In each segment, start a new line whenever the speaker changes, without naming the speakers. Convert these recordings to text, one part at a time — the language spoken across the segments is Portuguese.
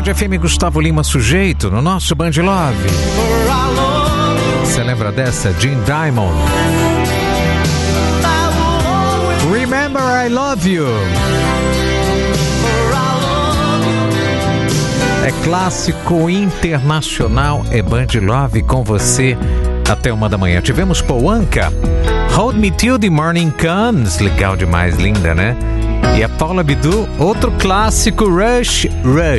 Band FM, Gustavo Lima Sujeito, no nosso Band Love. Você lembra dessa? Jim Diamond. Remember I Love You. É clássico internacional, é Band Love com você até 1h. Tivemos Paul Anka, Hold Me Till the Morning Comes, legal demais, linda, né? E a Paula Abdul, outro clássico, Rush.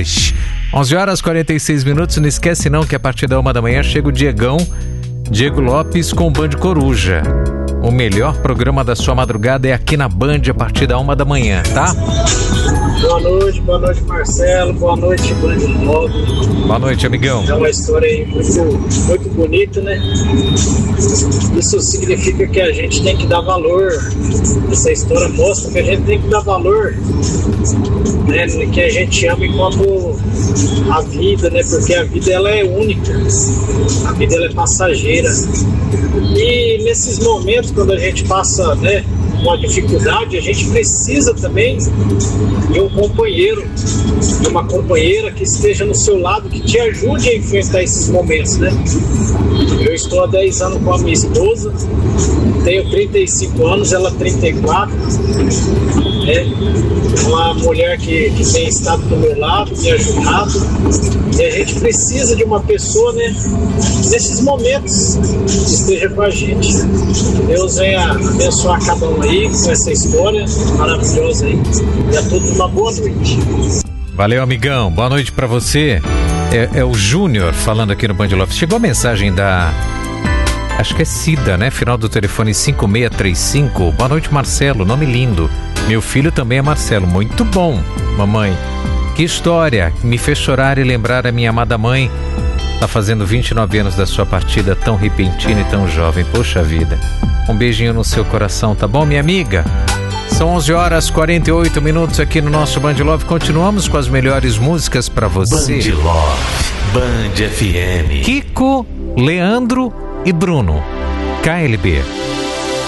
11h46. Não esquece não que a partir da 1h chega o Diego Lopes com Band Coruja. O melhor programa da sua madrugada é aqui na Band a partir da 1h, tá?
Boa noite Marcelo, boa noite Band Love.
Boa noite, amigão.
É uma história aí muito bonita, né? Isso significa que a gente tem que dar valor. Essa história mostra que a gente tem que dar valor, né? Que a gente ama enquanto a vida, né? Porque a vida ela é única, a vida ela é passageira. E nesses momentos quando a gente passa, né, uma dificuldade, a gente precisa também de um companheiro, de uma companheira que esteja no seu lado, que te ajude a enfrentar esses momentos, né? Eu estou há 10 anos com a minha esposa, tenho 35 anos, ela 34, né? Uma mulher que tem estado do meu lado, me ajudado, e a gente precisa de uma pessoa, né, nesses momentos, que esteja com a gente. Deus venha abençoar cada um aí com essa história maravilhosa aí, e a todos uma boa noite.
Valeu, amigão, boa noite pra você. É o Júnior falando aqui no Band Love. Chegou a mensagem da... acho que é Cida, né? Final do telefone 5635. Boa noite, Marcelo, nome lindo. Meu filho também é Marcelo. Muito bom, mamãe. Que história, me fez chorar e lembrar a minha amada mãe. Tá fazendo 29 anos da sua partida tão repentina e tão jovem. Poxa vida. Um beijinho no seu coração, tá bom, minha amiga? São 11h48 aqui no nosso Band Love. Continuamos com as melhores músicas pra você.
Band Love, Band FM.
Kiko, Leandro e Bruno. KLB.